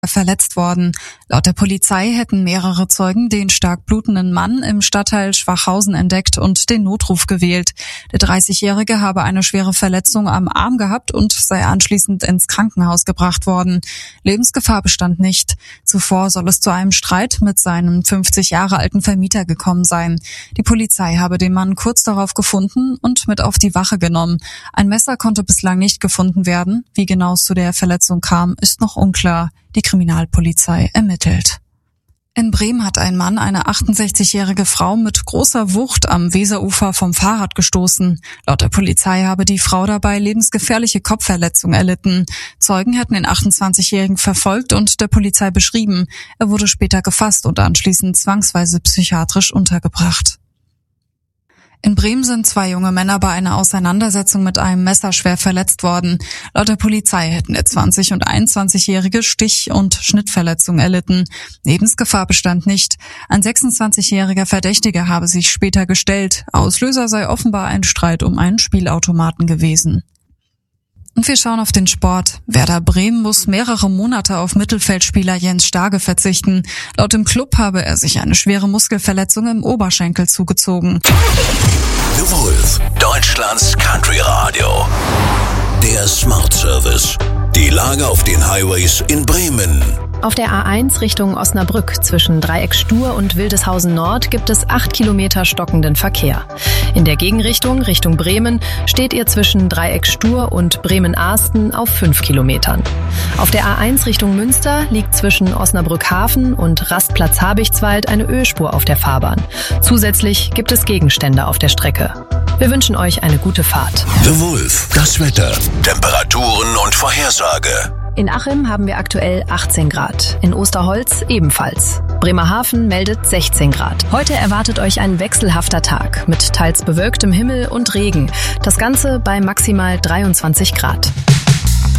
verletzt worden. Laut der Polizei hätten mehrere Zeugen den stark blutenden Mann im Stadtteil Schwachhausen entdeckt und den Notruf gewählt. Der 30-Jährige habe eine schwere Verletzung am Arm gehabt und sei anschließend ins Krankenhaus gebracht worden. Lebensgefahr bestand nicht. Zuvor soll es zu einem Streit mit seinem 50 Jahre alten Vermieter gekommen sein. Die Polizei habe den Mann kurz darauf gefunden und mit auf die Wache genommen. Ein Messer konnte bislang nicht gefunden werden. Wie genau es zu der Verletzung kam, ist noch unklar. Die Kriminalpolizei ermittelt. In Bremen hat ein Mann eine 68-jährige Frau mit großer Wucht am Weserufer vom Fahrrad gestoßen. Laut der Polizei habe die Frau dabei lebensgefährliche Kopfverletzungen erlitten. Zeugen hätten den 28-Jährigen verfolgt und der Polizei beschrieben. Er wurde später gefasst und anschließend zwangsweise psychiatrisch untergebracht. In Bremen sind 2 junge Männer bei einer Auseinandersetzung mit einem Messer schwer verletzt worden. Laut der Polizei hätten der 20- und 21-Jährige Stich- und Schnittverletzungen erlitten. Lebensgefahr bestand nicht. Ein 26-jähriger Verdächtiger habe sich später gestellt. Auslöser sei offenbar ein Streit um einen Spielautomaten gewesen. Und wir schauen auf den Sport. Werder Bremen muss mehrere Monate auf Mittelfeldspieler Jens Starke verzichten. Laut dem Club habe er sich eine schwere Muskelverletzung im Oberschenkel zugezogen. The Wolf, Deutschlands Country Radio. Der Smart Service. Die Lage auf den Highways in Bremen. Auf der A1 Richtung Osnabrück zwischen Dreieck Stur und Wildeshausen Nord gibt es 8 Kilometer stockenden Verkehr. In der Gegenrichtung, Richtung Bremen, steht ihr zwischen Dreieck Stur und Bremen-Ahsten auf 5 Kilometern. Auf der A1 Richtung Münster liegt zwischen Osnabrück Hafen und Rastplatz Habichtswald eine Ölspur auf der Fahrbahn. Zusätzlich gibt es Gegenstände auf der Strecke. Wir wünschen euch eine gute Fahrt. The Wolf, das Wetter, Temperaturen und Vorhersage. In Achim haben wir aktuell 18 Grad, in Osterholz ebenfalls. Bremerhaven meldet 16 Grad. Heute erwartet euch ein wechselhafter Tag mit teils bewölktem Himmel und Regen. Das Ganze bei maximal 23 Grad.